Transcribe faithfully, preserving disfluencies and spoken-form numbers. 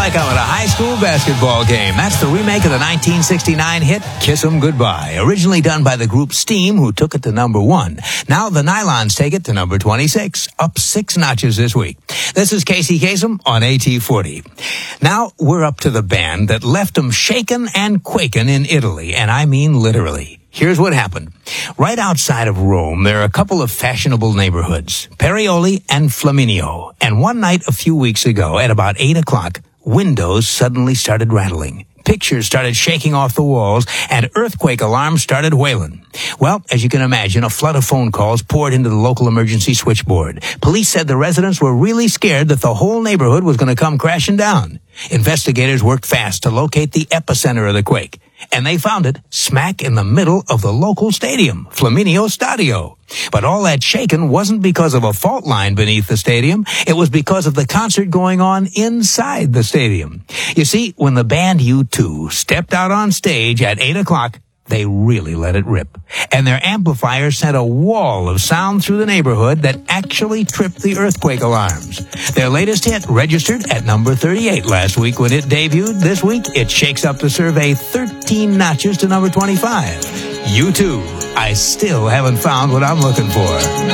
like I'm at a high school basketball game. That's the remake of the nineteen sixty-nine hit Kiss 'Em Goodbye, originally done by the group Steam, who took it to number one. Now the Nylons take it to number twenty-six, up six notches this week. This is Casey Kasem on A T forty. Now we're up to the band that left them shaken and quaking in Italy, and I mean literally. Here's what happened. Right outside of Rome, there are a couple of fashionable neighborhoods, Perioli and Flaminio. And one night a few weeks ago, at about eight o'clock, windows suddenly started rattling. Pictures started shaking off the walls, and earthquake alarms started wailing. Well, as you can imagine, a flood of phone calls poured into the local emergency switchboard. Police said the residents were really scared that the whole neighborhood was going to come crashing down. Investigators worked fast to locate the epicenter of the quake, and they found it smack in the middle of the local stadium, Flaminio Stadio. But all that shaking wasn't because of a fault line beneath the stadium. It was because of the concert going on inside the stadium. You see, when the band U two stepped out on stage at eight o'clock, they really let it rip. And their amplifier sent a wall of sound through the neighborhood that actually tripped the earthquake alarms. Their latest hit registered at number thirty-eight last week when it debuted. This week, it shakes up the survey thirteen notches to number twenty-five. U two, I still haven't found what I'm looking for.